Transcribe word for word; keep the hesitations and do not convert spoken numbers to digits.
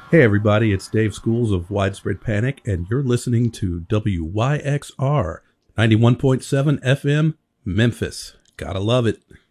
Hey everybody, it's Dave Schools of Widespread Panic, and you're listening to W Y X R ninety-one point seven F M, Memphis. Gotta love it.